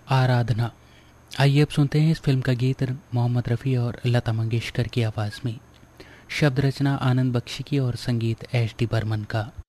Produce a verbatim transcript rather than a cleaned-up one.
आराधना। आइए अब सुनते हैं इस फिल्म का गीत मोहम्मद रफ़ी और लता मंगेशकर की आवाज़ में। शब्द रचना आनंद बख्शी की और संगीत एच डी बर्मन का।